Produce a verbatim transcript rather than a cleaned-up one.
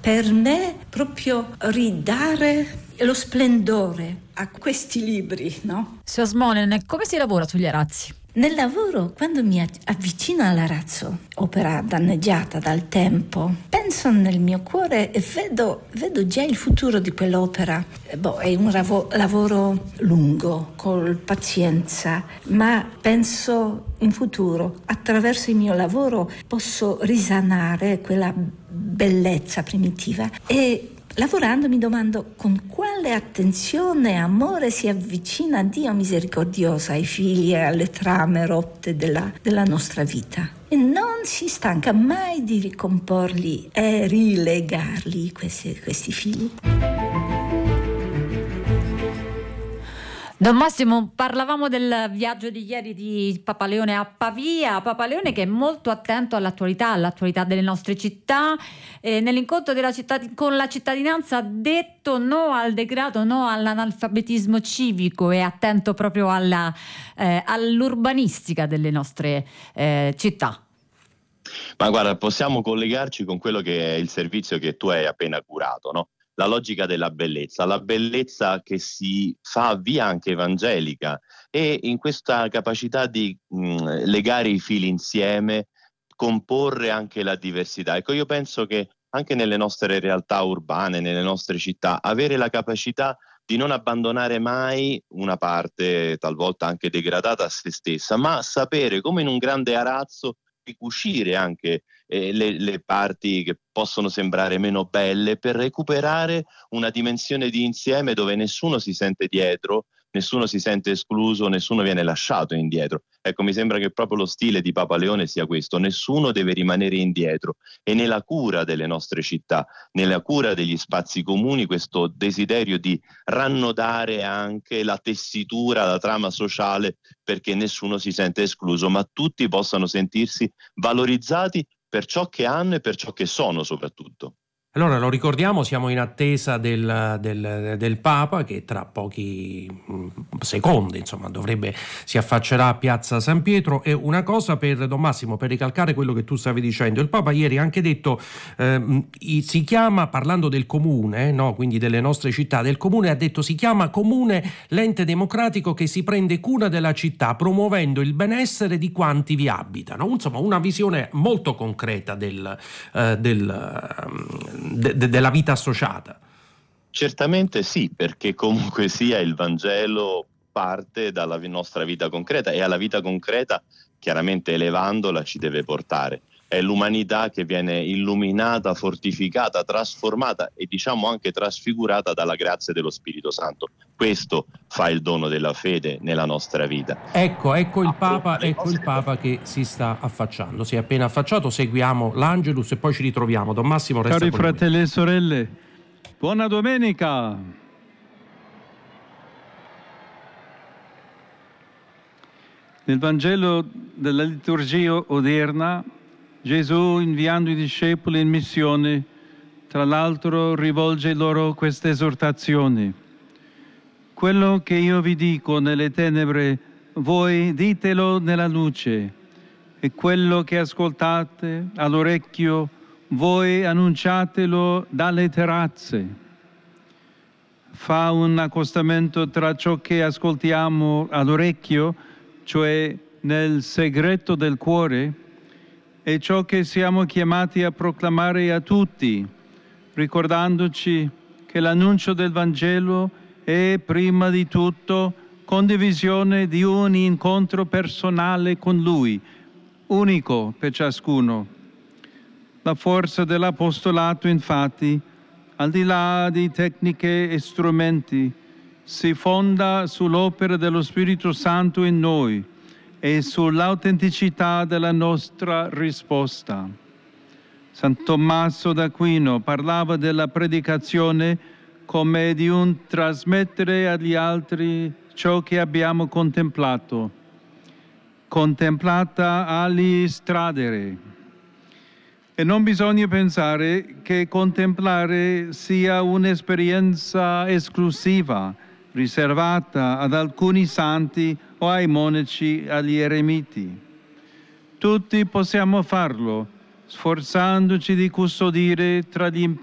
per me proprio ridare lo splendore a questi libri, no? Signor Smonen, come si lavora sugli arazzi? Nel lavoro, quando mi avvicino all'arazzo, opera danneggiata dal tempo, penso nel mio cuore e vedo, vedo già il futuro di quell'opera. Boh, è un ravo- lavoro lungo, con pazienza, ma penso in futuro. Attraverso il mio lavoro posso risanare quella bellezza primitiva e lavorando mi domando con quale attenzione e amore si avvicina Dio misericordioso ai figli e alle trame rotte della, della nostra vita. E non si stanca mai di ricomporli e rilegarli, questi, questi figli. Don Massimo, parlavamo del viaggio di ieri di Papa Leone a Pavia, Papa Leone che è molto attento all'attualità, all'attualità delle nostre città. Eh, nell'incontro della città, con la cittadinanza ha detto no al degrado, no all'analfabetismo civico, e attento proprio alla, eh, all'urbanistica delle nostre eh, città. Ma guarda, possiamo collegarci con quello che è il servizio che tu hai appena curato, no? La logica della bellezza, la bellezza che si fa via anche evangelica, e in questa capacità di mh, legare i fili insieme, comporre anche la diversità. Ecco, io penso che anche nelle nostre realtà urbane, nelle nostre città, avere la capacità di non abbandonare mai una parte talvolta anche degradata a se stessa, ma sapere, come in un grande arazzo, ricucire anche eh, le, le parti che possono sembrare meno belle, per recuperare una dimensione di insieme dove nessuno si sente dietro, nessuno si sente escluso, nessuno viene lasciato indietro. Ecco, mi sembra che proprio lo stile di Papa Leone sia questo: nessuno deve rimanere indietro, e nella cura delle nostre città, nella cura degli spazi comuni, questo desiderio di rannodare anche la tessitura, la trama sociale, perché nessuno si sente escluso, ma tutti possano sentirsi valorizzati per ciò che hanno e per ciò che sono soprattutto. Allora, lo ricordiamo, siamo in attesa del, del, del Papa, che tra pochi secondi, insomma, dovrebbe si affaccerà a Piazza San Pietro. E una cosa per Don Massimo, per ricalcare quello che tu stavi dicendo: il Papa ieri ha anche detto, eh, si chiama, parlando del comune, no, quindi delle nostre città, del comune, ha detto si chiama comune l'ente democratico che si prende cura della città, promuovendo il benessere di quanti vi abitano. Insomma, una visione molto concreta del, eh, del De, de, della vita associata. Certamente sì, perché comunque sia il Vangelo parte dalla nostra vita concreta, e alla vita concreta, chiaramente elevandola, ci deve portare. È l'umanità che viene illuminata, fortificata, trasformata e diciamo anche trasfigurata dalla grazia dello Spirito Santo. Questo fa il dono della fede nella nostra vita. Ecco, ecco il Papa, ecco il Papa che si sta affacciando, si è appena affacciato. Seguiamo l'Angelus e poi ci ritroviamo. Don Massimo resta Cari con fratelli noi. e sorelle, buona domenica! Nel Vangelo della liturgia odierna, Gesù, inviando i discepoli in missione, tra l'altro rivolge loro queste esortazioni: quello che io vi dico nelle tenebre, voi ditelo nella luce, e quello che ascoltate all'orecchio, voi annunciatelo dalle terrazze. Fa un accostamento tra ciò che ascoltiamo all'orecchio, cioè nel segreto del cuore, e ciò che siamo chiamati a proclamare a tutti, ricordandoci che l'annuncio del Vangelo è prima di tutto condivisione di un incontro personale con Lui, unico per ciascuno. La forza dell'apostolato, infatti, al di là di tecniche e strumenti, si fonda sull'opera dello Spirito Santo in noi e sull'autenticità della nostra risposta. San Tommaso d'Aquino parlava della predicazione come di un trasmettere agli altri ciò che abbiamo contemplato. Contemplata ali stradere. E non bisogna pensare che contemplare sia un'esperienza esclusiva, riservata ad alcuni santi o ai monaci, agli eremiti. Tutti possiamo farlo, sforzandoci di custodire tra gli impegni